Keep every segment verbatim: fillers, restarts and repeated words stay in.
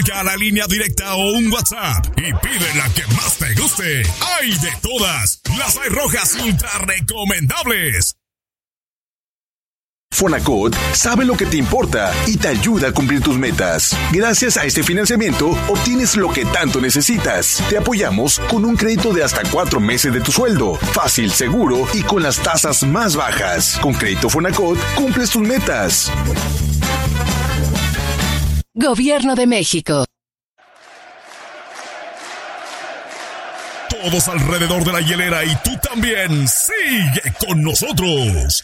Marca la línea directa o un WhatsApp y pide la que más te guste. ¡Hay de todas! Las hay rojas ultra recomendables. Fonacot sabe lo que te importa y te ayuda a cumplir tus metas. Gracias a este financiamiento, obtienes lo que tanto necesitas. Te apoyamos con un crédito de hasta cuatro meses de tu sueldo. Fácil, seguro y con las tasas más bajas. Con Crédito Fonacot, cumples tus metas. Gobierno de México. Todos alrededor de la hielera y tú también. Sigue con nosotros.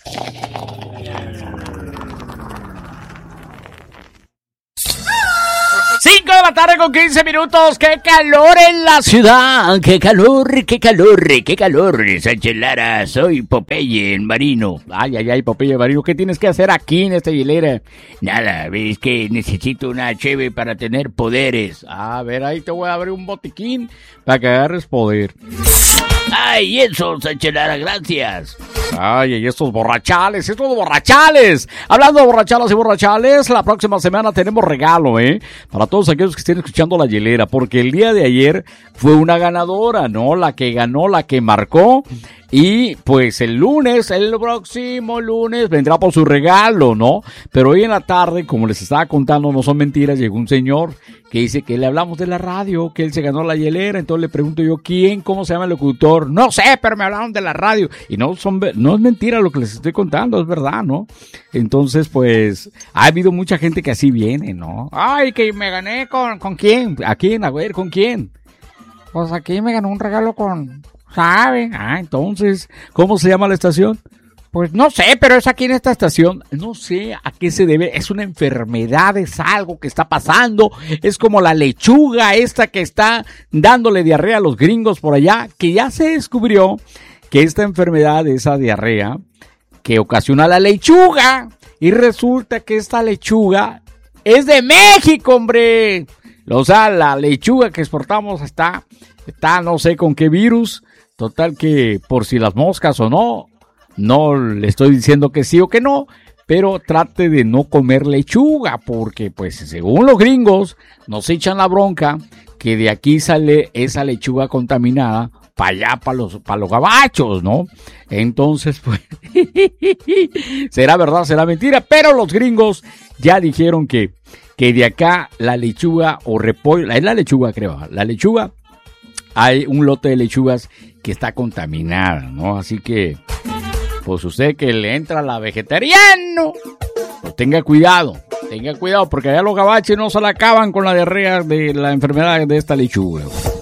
cinco de la tarde con quince minutos. ¡Qué calor en la ciudad! ¡Qué calor, qué calor, qué calor! Sánchez Lara, soy Popeye Marino. Ay, ay, ay, Popeye Marino, ¿qué tienes que hacer aquí en esta hielera? Nada, es que necesito una cheve para tener poderes. A ver, ahí te voy a abrir un botiquín para que agarres poder. ¡Ay, eso, Sánchez Lara, gracias! ¡Ay, y estos borrachales, estos borrachales! Hablando de borrachalas y borrachales, la próxima semana tenemos regalo, ¿eh? Para todos aquellos que estén escuchando la hielera, porque el día de ayer fue una ganadora, ¿no? La que ganó, la que marcó. Y pues el lunes, el próximo lunes, vendrá por su regalo, ¿no? Pero hoy en la tarde, como les estaba contando, no son mentiras, llegó un señor que dice que le hablamos de la radio, que él se ganó la hielera. Entonces le pregunto yo, ¿quién? ¿Cómo se llama el locutor? No sé, pero me hablaron de la radio. Y no son, no es mentira lo que les estoy contando, es verdad, ¿no? Entonces, pues, ha habido mucha gente que así viene, ¿no? Ay, que me gané con, ¿con quién? ¿A quién? A ver, ¿con quién? Pues aquí me ganó un regalo con... ¿Sabe? Ah, entonces, ¿cómo se llama la estación? Pues no sé, pero es aquí en esta estación. No sé a qué se debe. Es una enfermedad, es algo que está pasando. Es como la lechuga esta que está dándole diarrea a los gringos por allá, que ya se descubrió que esta enfermedad, esa diarrea, que ocasiona la lechuga, y resulta que esta lechuga es de México, hombre. O sea, la lechuga que exportamos está, está no sé con qué virus. Total que por si las moscas o no, no le estoy diciendo que sí o que no, pero trate de no comer lechuga, porque pues según los gringos nos echan la bronca que de aquí sale esa lechuga contaminada para allá, para los, para los gabachos, ¿no? Entonces, pues, será verdad, será mentira, pero los gringos ya dijeron que, que de acá la lechuga o repollo, es la lechuga creo, la lechuga, hay un lote de lechugas que está contaminada, ¿no? Así que, pues usted que le entra a la vegetariano, pues tenga cuidado, tenga cuidado, porque allá los gabaches no se la acaban con la diarrea de la enfermedad de esta lechuga.